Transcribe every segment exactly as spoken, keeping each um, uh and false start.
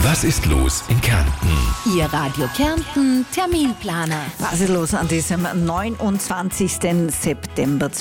Was ist los in Kärnten? Ihr Radio Kärnten Terminplaner. Was ist los an diesem neunundzwanzigsten September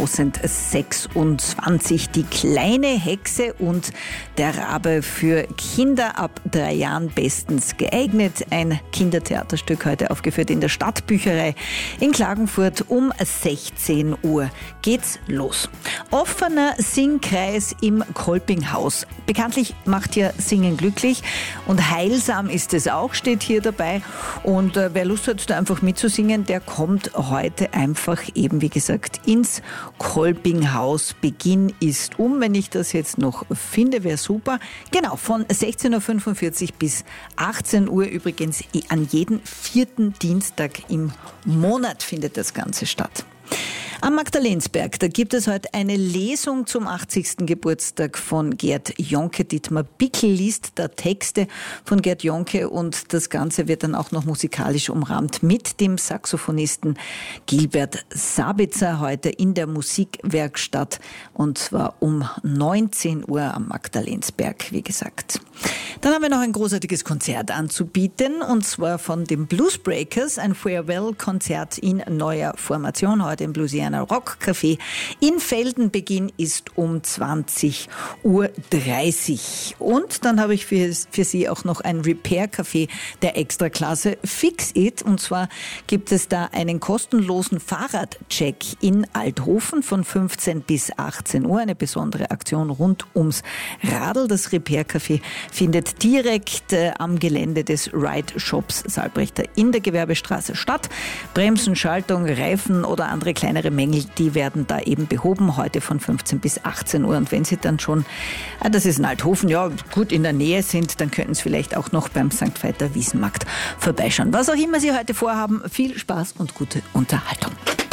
zweitausendsechsundzwanzig? Die kleine Hexe und der Rabe, für Kinder ab drei Jahren bestens geeignet. Ein Kindertheaterstück heute aufgeführt in der Stadtbücherei in Klagenfurt. Um sechzehn Uhr geht's los. Offener Singkreis im Kolpinghaus. Bekanntlich macht ja Singen glücklich und heilsam ist es auch, steht hier dabei. Und äh, wer Lust hat, da einfach mitzusingen, der kommt heute einfach eben, wie gesagt, ins Kolpinghaus. Beginn ist um, wenn ich das jetzt noch finde, wäre super. Genau, von sechzehn Uhr fünfundvierzig bis achtzehn Uhr, übrigens an jeden vierten Dienstag im Monat findet das Ganze statt. Am Magdalensberg, da gibt es heute eine Lesung zum achtzigsten Geburtstag von Gerd Jonke. Dietmar Bickel liest da Texte von Gerd Jonke und das Ganze wird dann auch noch musikalisch umrahmt mit dem Saxophonisten Gilbert Sabitzer heute in der Musikwerkstatt und zwar um neunzehn Uhr am Magdalensberg, wie gesagt. Dann haben wir noch ein großartiges Konzert anzubieten und zwar von den Bluesbreakers, ein Farewell-Konzert in neuer Formation heute im Bluesiana Rock Café in Velden. Beginn ist um zwanzig Uhr dreißig. Und dann habe ich für, für Sie auch noch ein Repair-Café der Extraklasse Fix It. Und zwar gibt es da einen kostenlosen Fahrradcheck in Althofen von fünfzehn bis achtzehn Uhr. Eine besondere Aktion rund ums Radl. Das Repair-Café findet direkt äh, am Gelände des Ride Shops Saalbrechter in der Gewerbestraße statt. Bremsen, Schaltung, Reifen oder andere kleinere Mängel, die werden da eben behoben, heute von fünfzehn bis achtzehn Uhr. Und wenn Sie dann schon, ah, das ist in Althofen, ja, gut in der Nähe sind, dann könnten Sie vielleicht auch noch beim Sankt Veiter Wiesenmarkt vorbeischauen. Was auch immer Sie heute vorhaben, viel Spaß und gute Unterhaltung.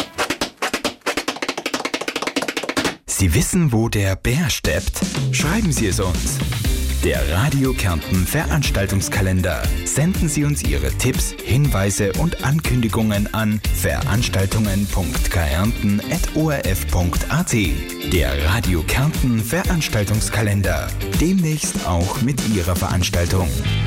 Sie wissen, wo der Bär steppt? Schreiben Sie es uns. Der Radio Kärnten Veranstaltungskalender. Senden Sie uns Ihre Tipps, Hinweise und Ankündigungen an veranstaltungen punkt kärnten at o r f punkt a t. Der Radio Kärnten Veranstaltungskalender. Demnächst auch mit Ihrer Veranstaltung.